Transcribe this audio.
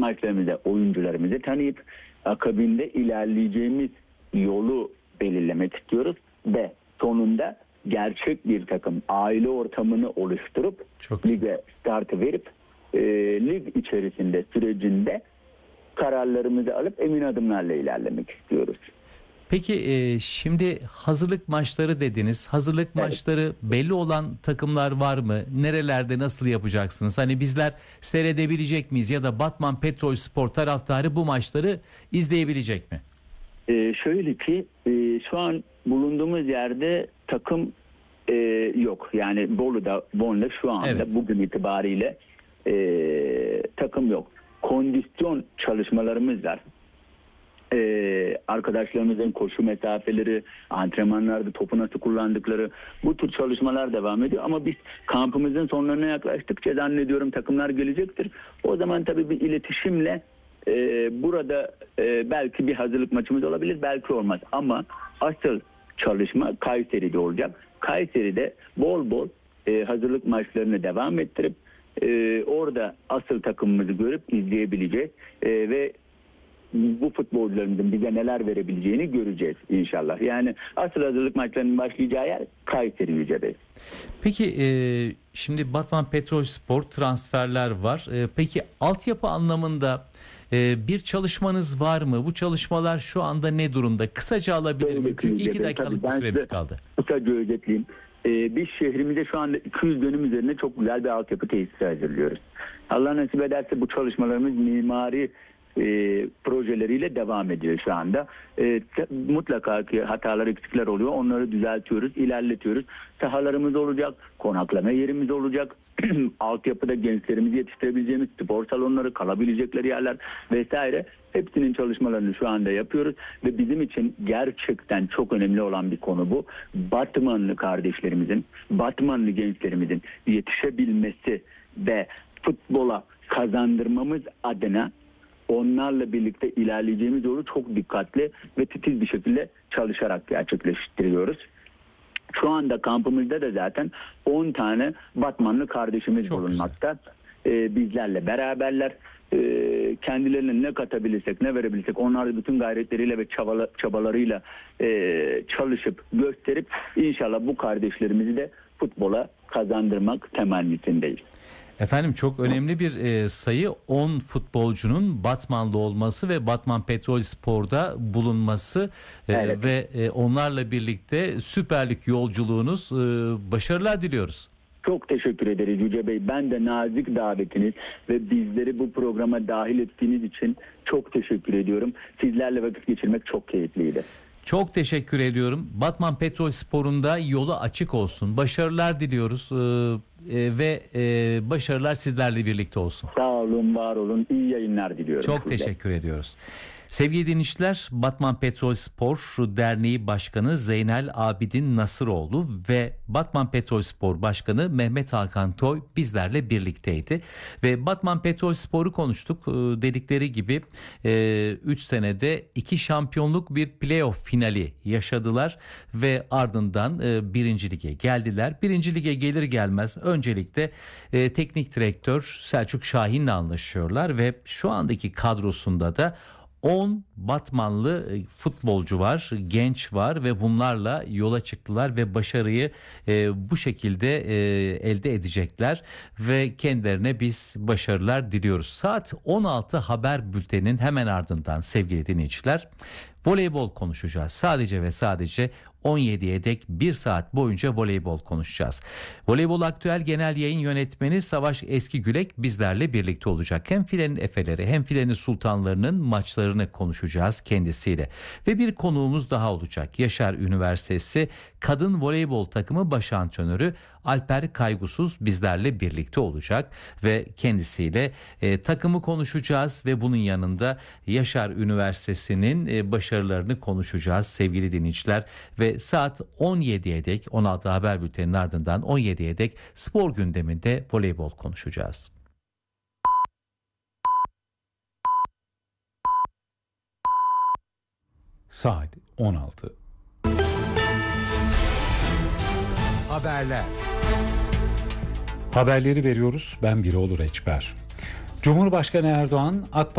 maçlarımızda oyuncularımızı tanıyıp akabinde ilerleyeceğimiz yolu belirlemek istiyoruz ve sonunda gerçek bir takım aile ortamını oluşturup lige startı verip lig içerisinde sürecinde kararlarımızı alıp emin adımlarla ilerlemek istiyoruz. Peki şimdi hazırlık maçları dediniz. Hazırlık maçları belli olan takımlar var mı? Nerelerde nasıl yapacaksınız? Hani bizler seyredebilecek miyiz ya da Batman Petrolspor taraftarı bu maçları izleyebilecek mi? Şöyle ki şu an bulunduğumuz yerde takım yok. Yani Bolu'da şu anda bugün itibariyle takım yok. Kondisyon çalışmalarımız var. Arkadaşlarımızın koşu mesafeleri, antrenmanlarda topu nasıl kullandıkları, bu tür çalışmalar devam ediyor. Ama biz kampımızın sonlarına yaklaştıkça zannediyorum takımlar gelecektir. O zaman tabii bir iletişimle burada belki bir hazırlık maçımız olabilir, belki olmaz. Ama asıl çalışma Kayseri'de olacak. Kayseri'de bol bol hazırlık maçlarını devam ettirip orada asıl takımımızı görüp izleyebileceğiz ve bu futbolcularımızın bize neler verebileceğini göreceğiz inşallah. Yani asıl hazırlık maçlarının başlayacağı yer Kayseri Yüce Bey. Peki şimdi Batman Petrolspor transferler var. Peki altyapı anlamında bir çalışmanız var mı? Bu çalışmalar şu anda ne durumda? Kısaca alabilir miyim? Çünkü 2 dakikalık bir süremiz kaldı. Kısaca özetleyeyim. Biz şehrimizde şu anda 200 dönüm üzerine çok güzel bir altyapı tesisi hazırlıyoruz. Allah nasip ederse bu çalışmalarımız mimari projeleriyle devam ediyor şu anda. Mutlaka ki hatalar, eksikler oluyor. Onları düzeltiyoruz, ilerletiyoruz. Sahalarımız olacak, konaklama yerimiz olacak. Altyapıda gençlerimizi yetiştirebileceğimiz spor salonları, kalabilecekleri yerler vesaire. Hepsinin çalışmalarını şu anda yapıyoruz ve bizim için gerçekten çok önemli olan bir konu bu. Batmanlı kardeşlerimizin, Batmanlı gençlerimizin yetişebilmesi ve futbola kazandırmamız adına onlarla birlikte ilerleyeceğimiz yolu çok dikkatli ve titiz bir şekilde çalışarak gerçekleştiriyoruz. Şu anda kampımızda da zaten 10 tane Batmanlı kardeşimiz çok bulunmakta. Bizlerle beraberler. Kendilerine ne katabilirsek, ne verebilirsek onlar da bütün gayretleriyle ve çabalarıyla çalışıp gösterip inşallah bu kardeşlerimizi de futbola kazandırmak temennisindeyiz. Efendim çok önemli bir sayı, 10 futbolcunun Batmanlı olması ve Batman Petrolspor'da bulunması ve onlarla birlikte Süper Lig yolculuğunuz, başarılar diliyoruz. Çok teşekkür ederiz Yüce Bey. Ben de nazik davetiniz ve bizleri bu programa dahil ettiğiniz için çok teşekkür ediyorum. Sizlerle vakit geçirmek çok keyifliydi. Çok teşekkür ediyorum. Batman Petrolspor'un da yolu açık olsun. Başarılar diliyoruz ve başarılar sizlerle birlikte olsun. Sağ olun, var olun. İyi yayınlar diliyorum. Çok teşekkür ediyoruz. Sevgili dinleyiciler, Batman Petrolspor Derneği Başkanı Zeynel Abidin Nasıroğlu ve Batman Petrolspor Başkanı Mehmet Hakan Toy bizlerle birlikteydi. Ve Batman Petrolspor'u konuştuk. Dedikleri gibi 3 senede 2 şampiyonluk, bir playoff finali yaşadılar ve ardından 1. Lige geldiler. 1. Lige gelir gelmez öncelikle teknik direktör Selçuk Şahin'le anlaşıyorlar ve şu andaki kadrosunda da 10 Batmanlı futbolcu var, genç var ve bunlarla yola çıktılar ve başarıyı bu şekilde elde edecekler ve kendilerine biz başarılar diliyoruz. Saat 16 haber bülteninin hemen ardından sevgili dinleyiciler voleybol konuşacağız. Sadece ve sadece 17'ye dek 1 saat boyunca voleybol konuşacağız. Voleybol Aktüel Genel Yayın Yönetmeni Savaş Eskigülek bizlerle birlikte olacak. Hem filenin efeleri hem filenin sultanlarının maçlarını konuşacağız kendisiyle. Ve bir konuğumuz daha olacak. Yaşar Üniversitesi Kadın Voleybol Takımı Baş Antrenörü Alper Kaygusuz bizlerle birlikte olacak ve kendisiyle takımı konuşacağız ve bunun yanında Yaşar Üniversitesi'nin başarılarını konuşacağız sevgili dinleyiciler ve saat 17'ye dek 16 haber bülteninin ardından 17'ye dek spor gündeminde voleybol konuşacağız. Saat 16. Haberler. Haberleri veriyoruz. Ben Birol Reçber. Cumhurbaşkanı Erdoğan, AK